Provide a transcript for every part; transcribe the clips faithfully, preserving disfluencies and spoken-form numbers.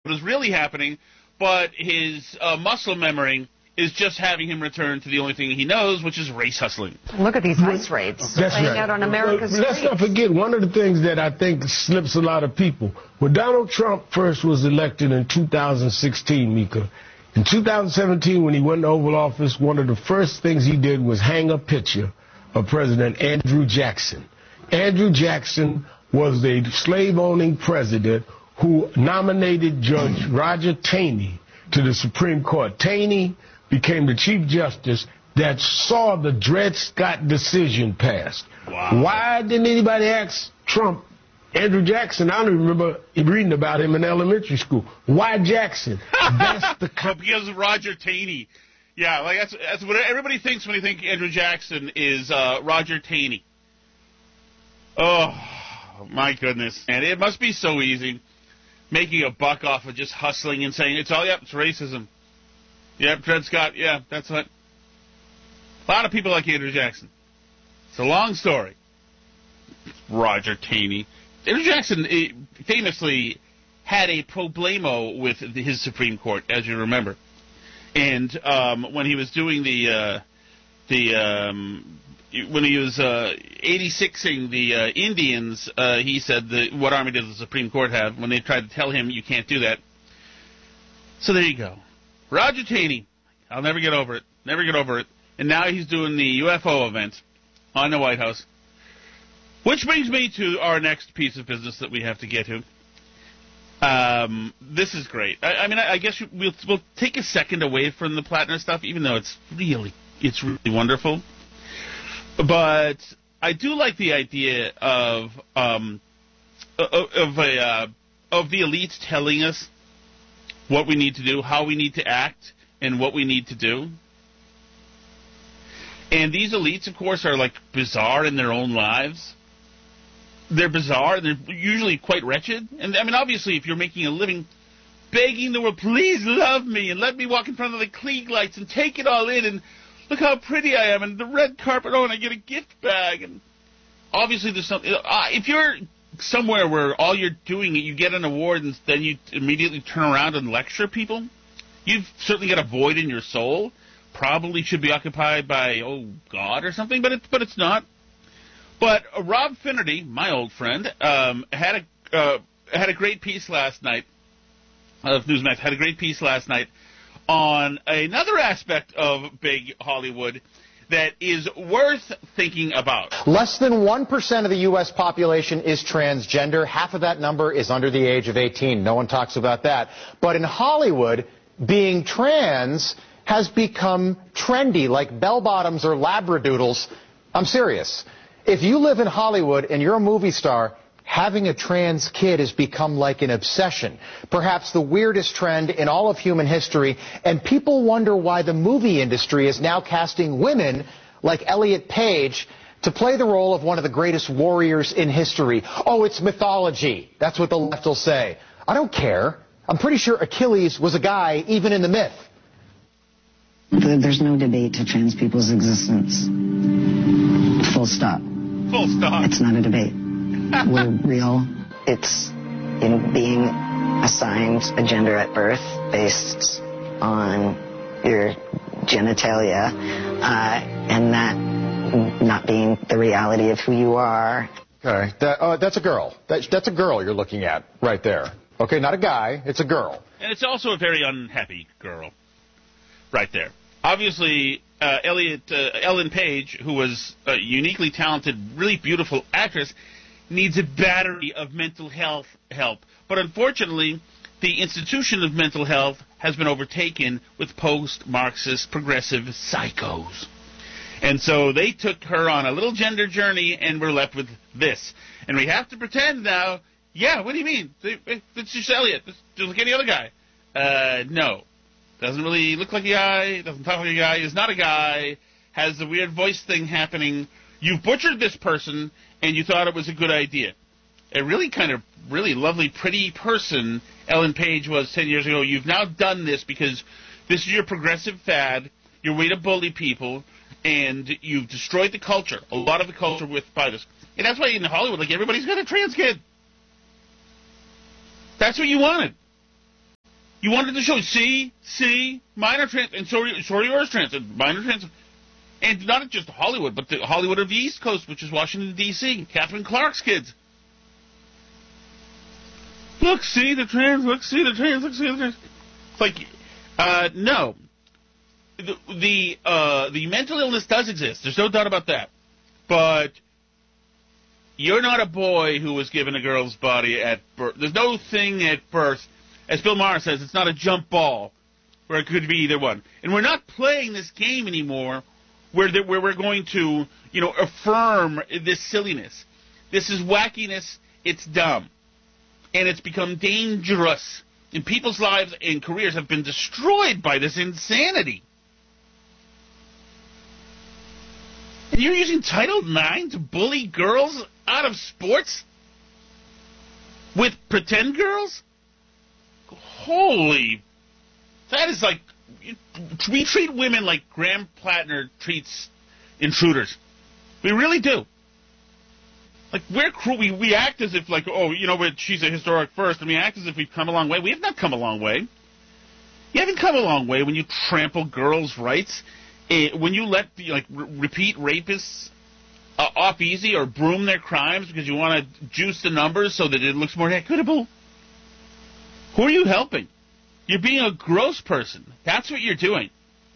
what is really happening, but his uh, muscle memory is just having him return to the only thing he knows, which is race hustling. Look at these ice raids That's playing right. out on America's well, Let's streets. not forget, one of the things that I think slips a lot of people, when Donald Trump first was elected in two thousand sixteen, Mika, in two thousand seventeen, when he went to Oval Office, one of the first things he did was hang a picture of President Andrew Jackson. Andrew Jackson was the slave-owning president who nominated Judge Roger Taney to the Supreme Court. Taney became the Chief Justice that saw the Dred Scott decision passed. Wow. Why didn't anybody ask Trump, Andrew Jackson? I don't even remember reading about him in elementary school. Why Jackson? That's the co- because of Roger Taney. Yeah, like that's that's what everybody thinks when they think Andrew Jackson is uh, Roger Taney. Oh, my goodness. And it must be so easy making a buck off of just hustling and saying, it's all, yep, it's racism. Yep, Dred Scott, yeah, that's what. A lot of people like Andrew Jackson. It's a long story. Roger Taney. Andrew Jackson eh, famously had a problemo with the, his Supreme Court, as you remember. And um, when he was doing the, uh, the um, when he was uh, eighty-sixing the uh, Indians, uh, he said, that, what army does the Supreme Court have? When they tried to tell him, you can't do that. So there you go. Roger Taney. I'll never get over it. Never get over it. And now he's doing the U F O event on the White House. Which brings me to our next piece of business that we have to get to. Um, this is great. I, I mean, I, I guess we'll, we'll take a second away from the Plattner stuff, even though it's really, it's really wonderful. But I do like the idea of um, of, of a uh, of the elites telling us what we need to do, how we need to act, and what we need to do. And these elites, of course, are like bizarre in their own lives. They're bizarre. They're usually quite wretched. And, I mean, obviously, if you're making a living begging the world, please love me and let me walk in front of the Klieg lights and take it all in and look how pretty I am and the red carpet, oh, and I get a gift bag. And obviously, there's something. Uh, if you're somewhere where all you're doing, you get an award and then you immediately turn around and lecture people, you've certainly got a void in your soul. Probably should be occupied by, oh, God or something, but, it, but it's not. But uh, Rob Finnerty, my old friend, um, had a uh, had a great piece last night of Newsmax. Had a great piece last night on another aspect of big Hollywood that is worth thinking about. Less than one percent of the U S population is transgender. Half of that number is under the age of eighteen. No one talks about that. But in Hollywood, being trans has become trendy, like bell-bottoms or labradoodles. I'm serious. If you live in Hollywood and you're a movie star, having a trans kid has become like an obsession, perhaps the weirdest trend in all of human history, and people wonder why the movie industry is now casting women like Elliot Page to play the role of one of the greatest warriors in history. Oh, it's mythology. That's what the left will say. I don't care. I'm pretty sure Achilles was a guy, even in the myth. There's no debate to trans people's existence. Full stop. Full stop. It's not a debate. We're real. It's, you know, being assigned a gender at birth based on your genitalia, uh, and that not being the reality of who you are. Okay, that, uh, that's a girl. That, that's a girl you're looking at right there. Okay, not a guy. It's a girl. And it's also a very unhappy girl right there. Obviously, uh, Elliot, uh, Ellen Page, who was a uniquely talented, really beautiful actress, needs a battery of mental health help. But unfortunately, the institution of mental health has been overtaken with post-Marxist progressive psychos. And so they took her on a little gender journey, and we're left with this. And we have to pretend now, yeah, what do you mean? It's just Elliot. It's just like any other guy. Uh, no. Doesn't really look like a guy, doesn't talk like a guy, is not a guy, has the weird voice thing happening. You've butchered this person, and you thought it was a good idea. A really kind of really lovely, pretty person Ellen Page was ten years ago. You've now done this because this is your progressive fad, your way to bully people, and you've destroyed the culture, a lot of the culture with by this. And that's why in Hollywood, like, everybody's got a trans kid. That's what you wanted. You wanted to show, see, see, minor trans, and so, so are yours trans, minor trans, and not just Hollywood, but the Hollywood of the East Coast, which is Washington, D C, Catherine Clark's kids. Look, see the trans, look, see the trans, look, see the trans. It's like, uh, no. The, the, uh, the mental illness does exist. There's no doubt about that. But you're not a boy who was given a girl's body at birth. There's no thing at birth. As Bill Maher says, it's not a jump ball where it could be either one. And we're not playing this game anymore where, the, where we're going to, you know, affirm this silliness. This is wackiness. It's dumb. And it's become dangerous. And people's lives and careers have been destroyed by this insanity. And you're using Title nine to bully girls out of sports? With pretend girls? Holy... That is like... We treat women like Graham Plattner treats intruders. We really do. Like, we're cruel. We, we act as if, like, oh, you know, she's a historic first, and we act as if we've come a long way. We have not come a long way. You haven't come a long way when you trample girls' rights. It, when you let, like, r- repeat rapists uh, off easy or broom their crimes because you want to juice the numbers so that it looks more equitable. Who are you helping? You're being a gross person. That's what you're doing.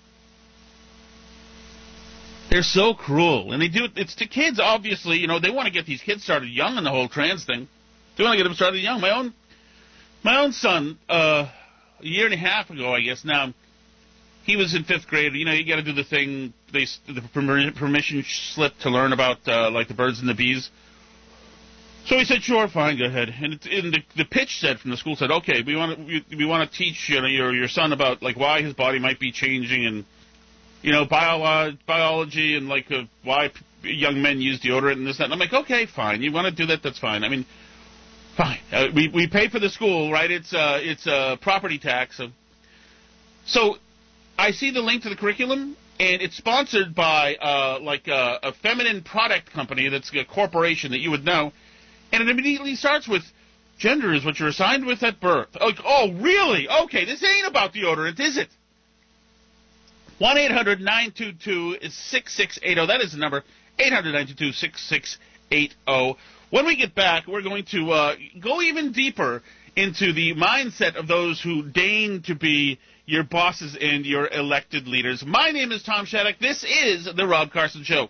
They're so cruel. And they do it, it's to kids, obviously. You know, they want to get these kids started young in the whole trans thing. They want to get them started young. My own, my own son, uh, a year and a half ago, I guess now, he was in fifth grade. You know, you got to do the thing, they, the permission slip to learn about, uh, like, the birds and the bees. So he said, sure, fine, go ahead. And, it, and the, the pitch said from the school said, okay, we want to we, we want to teach you know, your your son about, like, why his body might be changing and, you know, bio, biology and, like, uh, why p- young men use deodorant and this, that. And I'm like, okay, fine. You want to do that, that's fine. I mean, fine. Uh, we, we pay for the school, right? It's uh, it's uh, property tax. So, so I see the link to the curriculum, and it's sponsored by, uh, like, uh, a feminine product company that's a corporation that you would know. And it immediately starts with, gender is what you're assigned with at birth. Like, oh, really? Okay, this ain't about deodorant, is it? one eight hundred nine two two six six eight zero. That is the number, eight hundred nine two two six six eight zero. When we get back, we're going to uh, go even deeper into the mindset of those who deign to be your bosses and your elected leaders. My name is Tom Shattuck. This is The Rob Carson Show.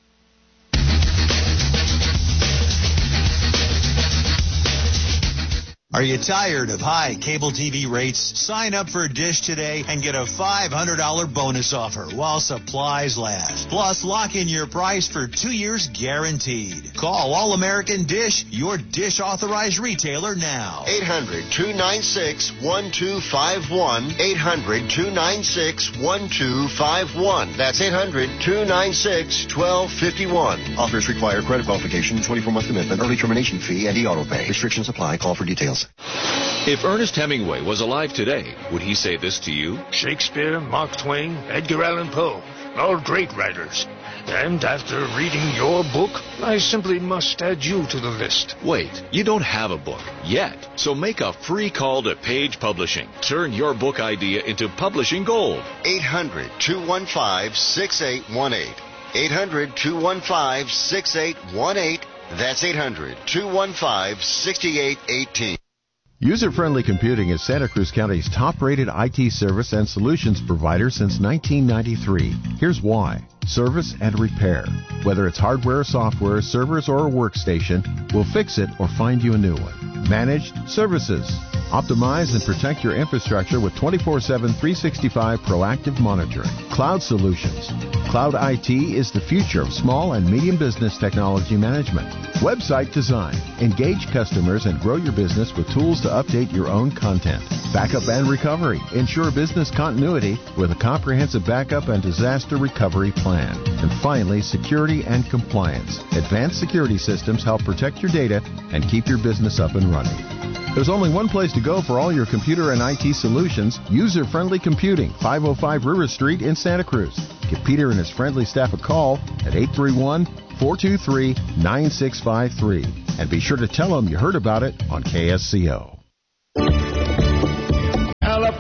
Are you tired of high cable T V rates? Sign up for Dish today and get a five hundred dollars bonus offer while supplies last. Plus, lock in your price for two years guaranteed. Call All American Dish, your Dish authorized retailer now. eight hundred two nine six one two five one. eight hundred two nine six one two five one. That's eight hundred two nine six one two five one. Offers require credit qualification, twenty-four month commitment, early termination fee, and e-auto pay. Restrictions apply. Call for details. If Ernest Hemingway was alive today, would he say this to you? Shakespeare, Mark Twain, Edgar Allan Poe, all great writers. And after reading your book, I simply must add you to the list. Wait, you don't have a book yet. So make a free call to Page Publishing. Turn your book idea into publishing gold. eight hundred two one five six eight one eight. eight hundred two one five six eight one eight. That's eight hundred two one five six eight one eight. User-Friendly Computing is Santa Cruz County's top-rated I T service and solutions provider since nineteen ninety-three. Here's why. Service and repair. Whether it's hardware or software, servers or a workstation, we'll fix it or find you a new one. Managed services. Optimize and protect your infrastructure with twenty-four seven, three sixty-five proactive monitoring. Cloud solutions. Cloud I T is the future of small and medium business technology management. Website design. Engage customers and grow your business with tools to update your own content. Backup and recovery. Ensure business continuity with a comprehensive backup and disaster recovery plan. And finally, security and compliance. Advanced security systems help protect your data and keep your business up and running. There's only one place to go for all your computer and I T solutions. User-Friendly Computing, five oh five River Street in Santa Cruz. Give Peter and his friendly staff a call at eight three one, four two three, nine six five three. And be sure to tell them you heard about it on K S C O.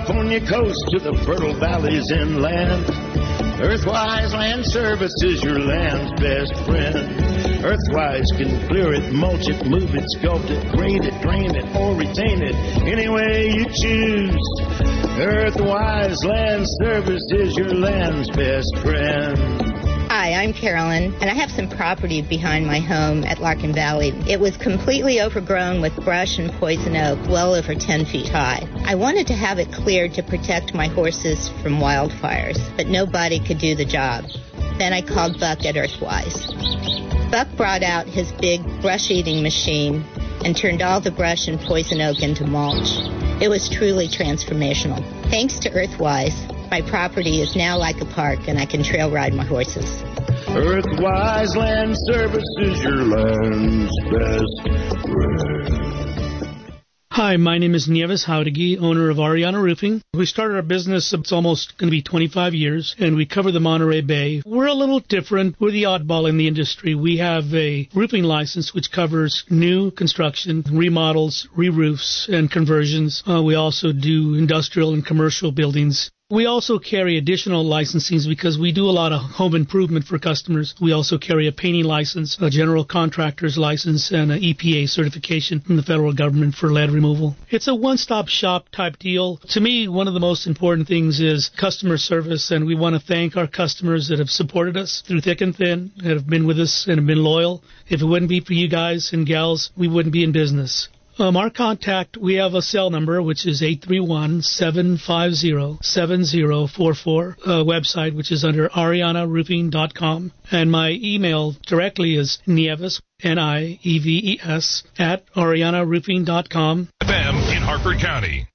California coast to the fertile valleys inland. Earthwise Land Service is your land's best friend. Earthwise can clear it, mulch it, move it, sculpt it, grade it, drain it, or retain it any way you choose. Earthwise Land Service is your land's best friend. Hi, I'm Carolyn, and I have some property behind my home at Larkin Valley. It was completely overgrown with brush and poison oak, well over ten feet high. I wanted to have it cleared to protect my horses from wildfires, but nobody could do the job. Then I called Buck at Earthwise. Buck brought out his big brush-eating machine and turned all the brush and poison oak into mulch. It was truly transformational. Thanks to Earthwise, my property is now like a park, and I can trail ride my horses. Earthwise Land Service is your land's best friend. Hi, my name is Nieves Jauregui, owner of Ariana Roofing. We started our business, it's almost going to be twenty-five years, and we cover the Monterey Bay. We're a little different. We're the oddball in the industry. We have a roofing license which covers new construction, remodels, re-roofs, and conversions. Uh, we also do industrial and commercial buildings. We also carry additional licensings because we do a lot of home improvement for customers. We also carry a painting license, a general contractor's license, and an E P A certification from the federal government for lead removal. It's a one-stop shop type deal. To me, one of the most important things is customer service, and we want to thank our customers that have supported us through thick and thin, that have been with us and have been loyal. If it wouldn't be for you guys and gals, we wouldn't be in business. Um, our contact, we have a cell number, which is eight three one, seven five zero, seven zero four four, a website, which is under ariana roofing dot com. And my email directly is Nieves, N I E V E S, at ariana roofing dot com. F M in Harford County.